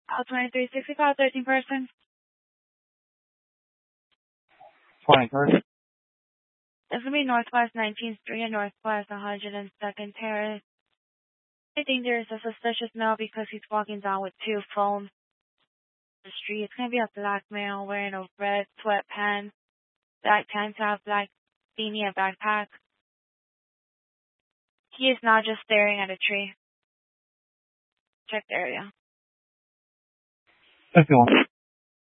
2365, 13 person. 23rd. This will be Northwest 19th Street and Northwest 102nd Terrace. I think there's a suspicious male because he's walking down with two phones on the street. It's going to be a black male wearing a red sweatpants, black tank top, black beanie, and backpack. He is now just staring at a tree. Check the area. 51.